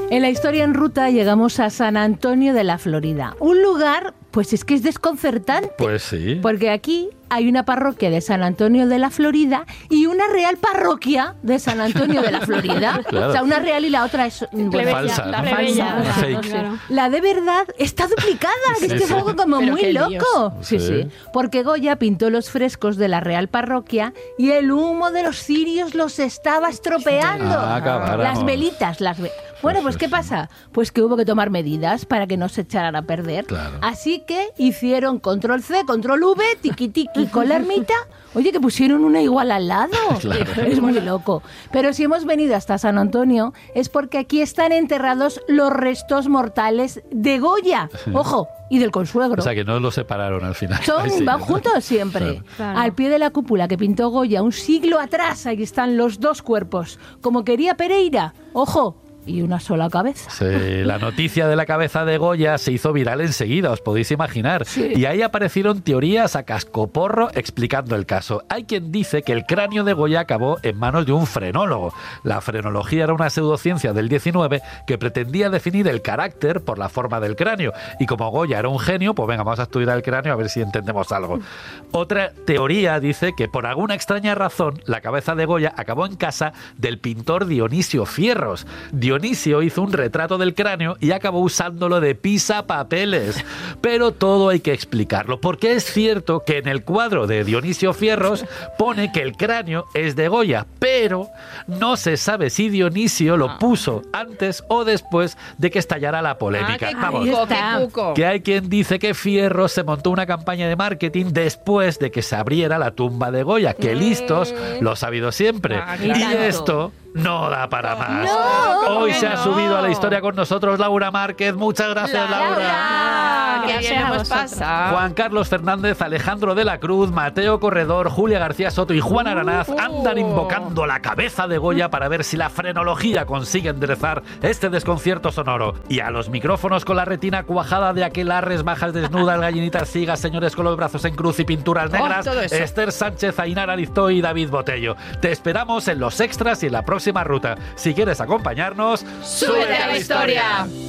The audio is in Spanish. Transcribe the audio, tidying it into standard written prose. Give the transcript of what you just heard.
En la historia en ruta llegamos a San Antonio de la Florida, un lugar, pues es que es desconcertante. Pues sí. Porque aquí hay una parroquia de San Antonio de la Florida y una real parroquia de San Antonio de la Florida. Claro. O sea, una real y la otra es falsa, La ¿no? plebeya. Falsa, fake. No sé. Claro. La de verdad está duplicada, que Sí, es que sí. es algo como Pero muy qué loco. líos. Sí, Sí. sí. Porque Goya pintó los frescos de la Real Parroquia y el humo de los cirios los estaba estropeando. Ah, cabáramos. Las velitas, Bueno, pues sí, ¿qué sí. pasa? Pues que hubo que tomar medidas para que no se echaran a perder. Claro. Así que hicieron control C, control V, tiqui tiqui con la ermita. Oye, que pusieron una igual al lado. Claro. Es muy loco. Pero si hemos venido hasta San Antonio es porque aquí están enterrados los restos mortales de Goya. Ojo, y del consuegro. O sea, que no los separaron al final. Ay, sí. Van juntos siempre. Claro. Claro. Al pie de la cúpula que pintó Goya un siglo atrás, ahí están los dos cuerpos. Como quería Pereira. Ojo, y una sola cabeza. Sí, la noticia de la cabeza de Goya se hizo viral enseguida, os podéis imaginar. Sí. Y ahí aparecieron teorías a cascoporro explicando el caso. Hay quien dice que el cráneo de Goya acabó en manos de un frenólogo. La frenología era una pseudociencia del 19 que pretendía definir el carácter por la forma del cráneo. Y como Goya era un genio, pues venga, vamos a estudiar el cráneo a ver si entendemos algo. Otra teoría dice que por alguna extraña razón la cabeza de Goya acabó en casa del pintor Dionisio Fierros. Dionisio hizo un retrato del cráneo y acabó usándolo de pisapapeles. Pero todo hay que explicarlo, porque es cierto que en el cuadro de Dionisio Fierros pone que el cráneo es de Goya, pero no se sabe si Dionisio lo puso antes o después de que estallara la polémica. Qué Vamos, cuco, Ahí está. qué cuco. que hay quien dice que Fierros se montó una campaña de marketing después de que se abriera la tumba de Goya, que listos lo ha sabido siempre. Ah, Y claro. esto no da para más. No, Hoy ¿cómo se que ha no? subido a la historia con nosotros Laura Márquez. Muchas gracias, Laura. Ah, qué Gracias bien a hemos vosotros. pasado. Juan Carlos Fernández, Alejandro de la Cruz, Mateo Corredor, Julia García Soto y Juan Aranaz andan invocando la cabeza de Goya para ver si la frenología consigue enderezar este desconcierto sonoro. Y a los micrófonos con la retina cuajada de aquelarres, bajas desnudas, gallinitas ciegas, señores con los brazos en cruz y pinturas negras, todo eso. Esther Sánchez, Ainara Liztoy y David Botello. Te esperamos en los extras y en la próxima ruta. Si quieres acompañarnos, ¡Súbete a la historia!